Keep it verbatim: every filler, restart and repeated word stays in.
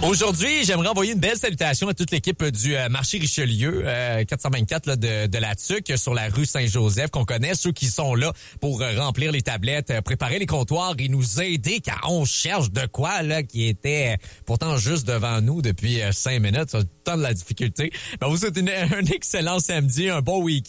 Aujourd'hui, j'aimerais envoyer une belle salutation à toute l'équipe du euh, marché Richelieu euh, quatre cent vingt-quatre là, de, de la Tuque sur la rue Saint-Joseph qu'on connaît, ceux qui sont là pour euh, remplir les tablettes, euh, préparer les comptoirs et nous aider car on cherche de quoi là qui était euh, pourtant juste devant nous depuis euh, cinq minutes. Ça a tant de la difficulté. Ben, vous souhaitez une, un excellent samedi, un bon week-end.